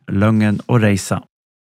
Løngen og Reisa.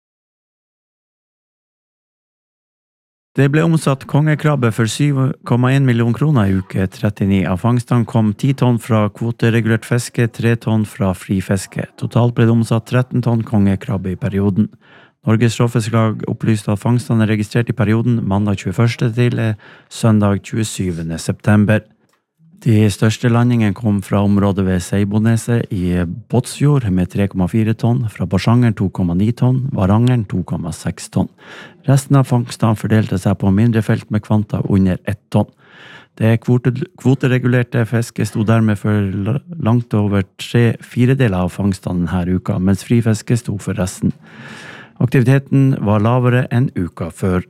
Det ble omsatt kongekrabbe for 7,1 million kroner i uke 39. Av fangstene kom 10 tonn fra kvoteregulert fiske, 3 tonn fra frifiske. Totalt ble det omsatt 13 tonn kongekrabbe i perioden. Norges Råfisklag opplyste at fangstene er registrert i perioden mandag 21. til søndag 27. september. De største landingene kom fra området ved Seiboneset i Båtsfjord med 3,4 tonn, fra Porsanger 2,9 tonn, Varangeren 2,6 tonn. Resten av fangstene fordelte seg på mindre felt med kvanta under 1 tonn. Det kvoteregulerte fisket sto dermed for langt over 3/4 av fangstene denne uka, mens frifiske sto for resten. Aktiviteten var lavere enn uka før.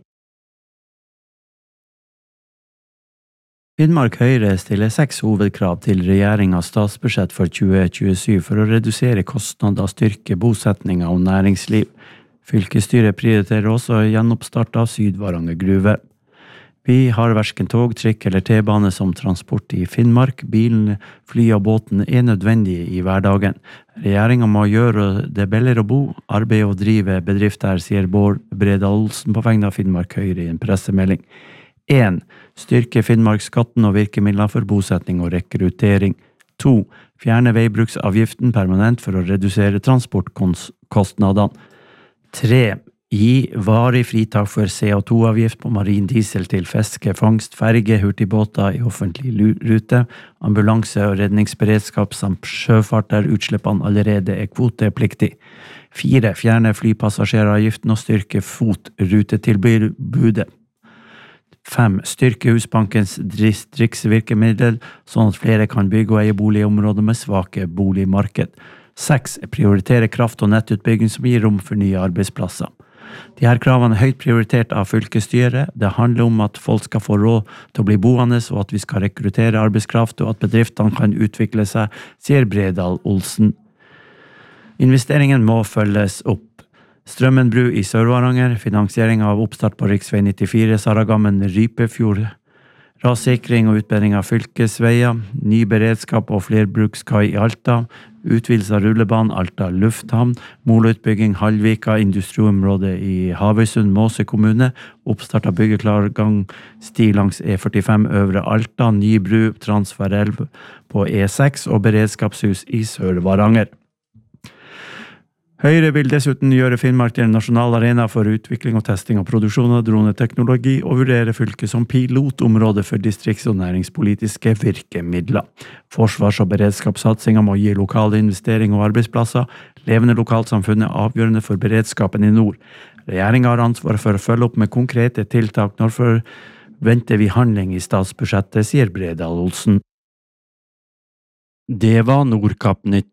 Finnmark Høyre stiller 6 hovedkrav til regjeringens statsbudsjett for 2027 for å redusere kostnader, styrke bosetninger og næringsliv. Fylkesstyret prioriterer også gjenoppstart av Sydvaranger gruve. Vi har hverken tog, trikk eller T-bane som transport i Finnmark. Bilen, fly og båten er nødvendige i hverdagen. Regjeringen må gjøre det billigere å bo, arbeide og drive bedrifter, sier Bård Bredal Olsen på vegne av Finnmark Høyre i en pressemelding. 1. Styrke Finnmarksskatten og virkemidler for bosetning og rekruttering. 2. Fjerne veibruksavgiften permanent for å redusere transportkostnadene. 3. Gi varig fritak for CO2-avgift på marin diesel til fiske, fangst, ferge, hurtigbåter i offentlig rute, ambulanse- og redningsberedskap samt sjøfart der utslippene allerede er kvotepliktig. 4. Fjerne flypassasjeravgiften og styrke FOT-rutetilbudet. 5. Styrke Husbankens distriktsvirkemiddel, sånn at flere kan bygge og eie bolig i områder med svake boligmarked. 6. Prioritere kraft- og nettutbygging som gir rom for nye arbeidsplasser. De her kravene er høyt prioritert av fylkesstyret. Det handler om at folk skal få råd til å bli boende, og at vi skal rekruttere arbeidskraft, og at bedriftene kan utvikle seg, sier Bredal Olsen. Investeringen må følges opp. Strømmen bru i Sør-Varanger, finansiering av oppstart på riksvei 94, Saragammen, Rypefjord, rassikring og utbedring av fylkesveier, ny beredskap og flerbrukskai i Alta, utvidelse av rullebanen Alta lufthavn, målutbygging Halvvika, industriområdet i Havøysund, Måse kommune, oppstart av byggeklargang sti langs E45 Øvre Alta, ny bru, transferelv på E6 og beredskapshus i Sør-Varanger. Høyre vil dessuten gjøre Finnmark til en nasjonal arena for utvikling og testing av produksjon av droneteknologi og vurdere fylket som pilotområde for distrikts- og næringspolitiske virkemidler. Forsvars- og beredskapssatsingen må gi lokale investeringer og arbeidsplasser. Levende lokalsamfunn er avgjørende for beredskapen i nord. Regjeringen har ansvar for å følge opp med konkrete tiltak. Når forventer vi handling i statsbudsjettet, sier Bredal Olsen. Det var Nordkapp Nytt.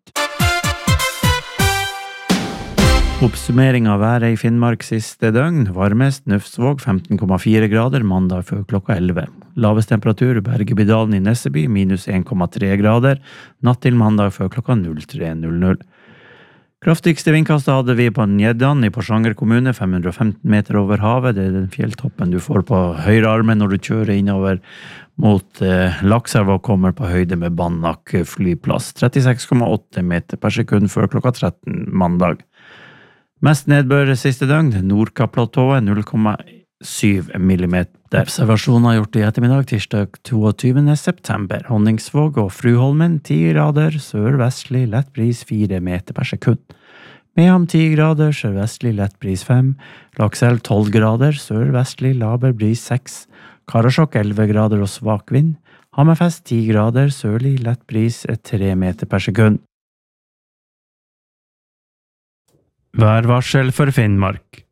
Oppsummering av været i Finnmark siste døgn. Varmest Nøfsvåg 15,4 grader mandag før klokka 11. Lavest temperatur Bergebydalen i Nesseby minus 1,3 grader. Natt til mandag før klokka 03.00. Kraftigste vindkastet hadde vi på Njeddan i Porsanger kommune, 515 meter over havet. Det er den fjelltoppen du får på høyre armen når du kjører innover mot Lakselv og kommer på høyde med Banak flyplass. 36,8 meter per sekund før klokka 13 mandag. Mest nedbør siste døgn, Nordkapp-platået 0,7 millimeter. Observasjoner gjort i ettermiddag, tirsdag 22. september. Honningsvåg og Fruholmen 10 grader, sørvestlig lett bris 4 meter per sekund. Mehamn 10 grader, sørvestlig lett bris 5. Lakselv 12 grader, sørvestlig laber bris 6. Karasjok 11 grader og svak vind. Hammerfest 10 grader, sørlig lett bris 3 meter per sekund. Værvarsel for Finnmark.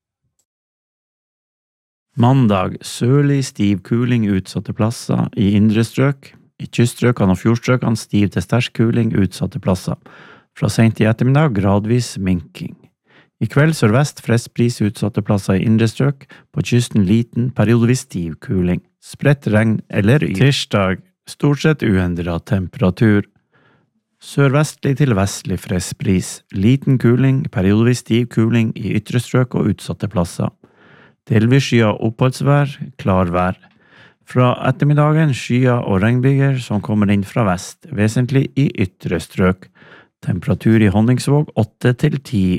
Mandag, sørlig stiv kuling utsatte plasser i indre strøk. I kyststrøkene og fjordstrøkene stiv til sterk kuling utsatte plasser. Fra sent i ettermiddag gradvis minking. I kveld sørvest frisk bris utsatte plasser i indre strøk. På kysten liten, periodevis stiv kuling. Spredt regn eller yr. Tirsdag, stort sett uendret temperatur. Sørvestlig til vestlig frisk bris. Liten kuling, periodevis stiv kuling i ytre strøk og utsatte plasser. Delvis skya oppholdsvær, klar vær. Fra ettermiddagen skya og regnbyger som kommer inn fra vest, vesentlig i ytre strøk. Temperatur i Honningsvåg 8 til 10